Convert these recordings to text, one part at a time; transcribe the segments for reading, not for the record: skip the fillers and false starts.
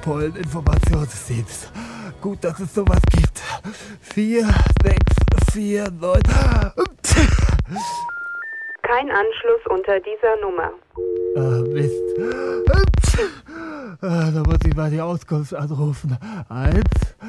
Polleninformationsdienst. Gut, dass es sowas gibt. 4, 6, 4, 9. Kein Anschluss unter dieser Nummer. Mist. Da muss ich mal die Auskunft anrufen. 1,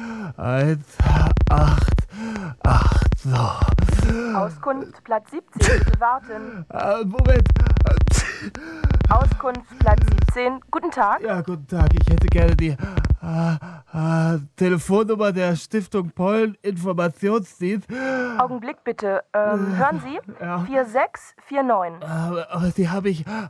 8, 8, so. Auskunft Platz 17, bitte warten. Moment. Auskunft Platz 17, guten Tag. Ja, guten Tag. Ich hätte gerne die Telefonnummer der Stiftung Polleninformationsdienst. Augenblick bitte. Hören Sie? Ja. 4649. Aber die habe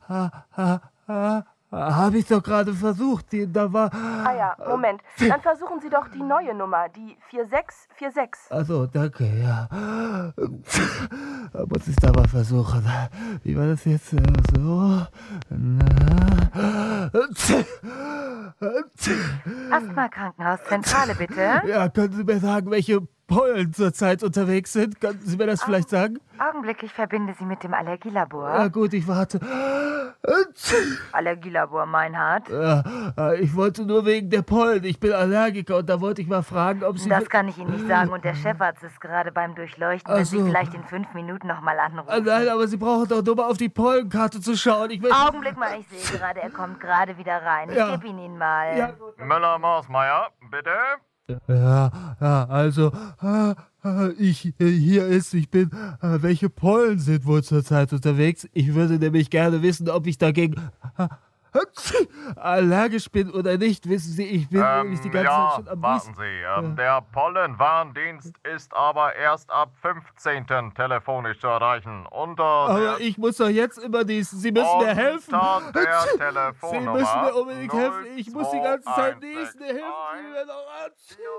ich doch gerade versucht. Da war... Ah ja, Moment. Dann versuchen Sie doch die neue Nummer, die 4646. Also, danke, ja. Muss ich da mal versuchen. Wie war das jetzt? So. Asthma-Krankenhauszentrale, bitte. Ja, können Sie mir sagen, welche Pollen zurzeit unterwegs sind? Können Sie mir das vielleicht sagen? Augenblick, ich verbinde Sie mit dem Allergielabor. Ja, gut, ich warte. Allergielabor Meinhardt. Ja, ich wollte nur wegen der Pollen. Ich bin Allergiker und da wollte ich mal fragen, ob Sie... Das kann ich Ihnen nicht sagen und der Chefarzt ist gerade beim Durchleuchten, wenn Sie vielleicht in 5 Minuten nochmal anrufen. Nein, aber Sie brauchen doch nur mal auf die Pollenkarte zu schauen. Augenblick mal, ich sehe gerade, er kommt gerade wieder rein. Ich gebe ihn mal. Ja. Müller-Marsmeier, bitte? Ja, also, ich bin, welche Pollen sind wohl zurzeit unterwegs? Ich würde nämlich gerne wissen, ob ich dagegen allergisch bin oder nicht. Wissen Sie, ich bin nämlich die ganze Zeit schon am warten Niesen. Sie. Der Pollenwarndienst ist aber erst ab 15. telefonisch zu erreichen. Aber ich muss doch jetzt immer niesen. Sie müssen mir helfen. Der Telefonnummer Sie müssen mir unbedingt helfen. Ich muss die ganze Zeit 02161. niesen. Helfen Sie mir doch an.